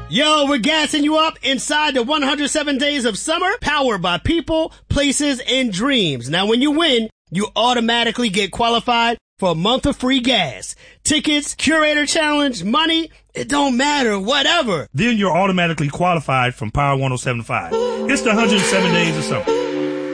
Yo, we're gassing you up inside the 107 Days of Summer, powered by people, places, and dreams. Now, when you win, you automatically get qualified for a month of free gas. Tickets, curator challenge, money, it don't matter, whatever. Then you're automatically qualified from Power 107.5. It's the 107 Days of Summer.